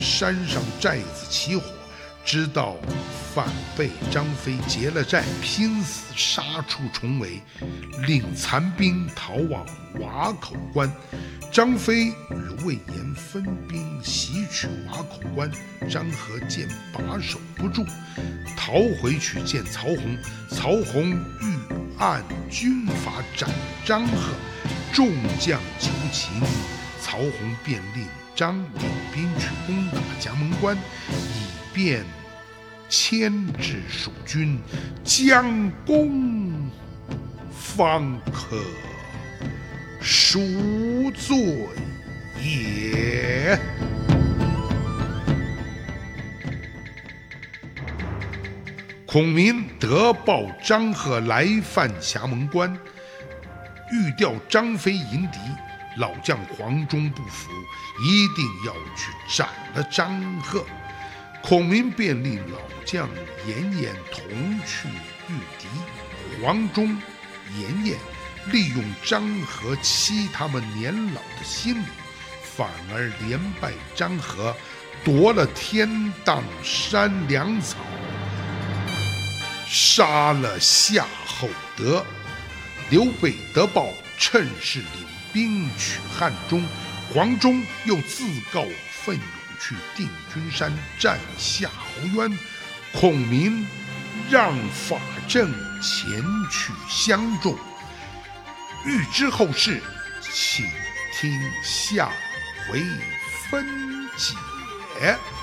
山上寨子起火，知道反被张飞劫了寨，拼死杀出重围，令残兵逃往瓦口关。张飞与魏延分兵袭取瓦口关，张合见把守不住，逃回去见曹洪。曹洪欲按军法斩张合，众将求情，曹洪便令张领兵去攻打葭萌关，以便牵制蜀军，将功方可赎罪也。孔明得报张合来犯葭萌关，欲调张飞迎敌，老将黄忠不服，一定要去斩了张合。孔明便令老将严颜同去御敌。黄忠、严颜利用张合欺他们年老的心理，反而连败张合，夺了天荡山粮草，杀了夏侯德。刘备得报，趁势领兵取汉中。黄忠又自告奋勇去定军山战夏侯渊。孔明让法正前去相助。欲知后事，请听下回分解。